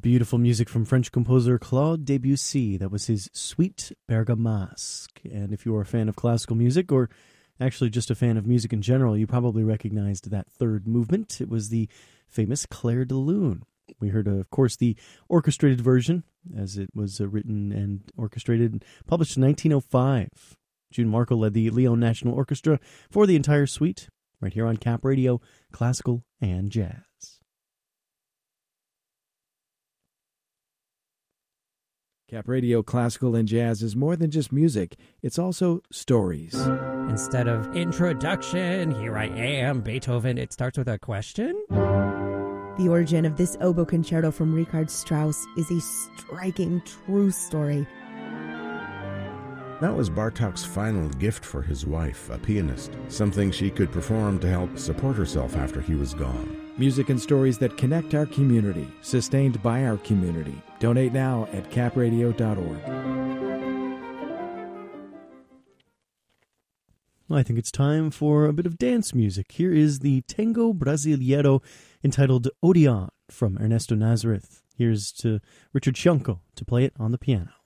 Beautiful music from French composer Claude Debussy. That was his Suite Bergamasque. And if you are a fan of classical music, or actually just a fan of music in general, you probably recognized that third movement. It was the famous Clair de Lune. We heard, of course, the orchestrated version, as it was written and orchestrated and published in 1905. June Markle led the Lyon National Orchestra for the entire suite, right here on Cap Radio, Classical and Jazz. Cap Radio Classical and Jazz is more than just music, it's also stories. Instead of introduction, here I am, Beethoven, it starts with a question? The origin of this oboe concerto from Richard Strauss is a striking true story. That was Bartók's final gift for his wife, a pianist, something she could perform to help support herself after he was gone. Music and stories that connect our community, sustained by our community. Donate now at capradio.org. Well, I think it's time for a bit of dance music. Here is the Tango Brasileiro entitled Odeon from Ernesto Nazareth. Here's to Richard Cianco to play it on the piano.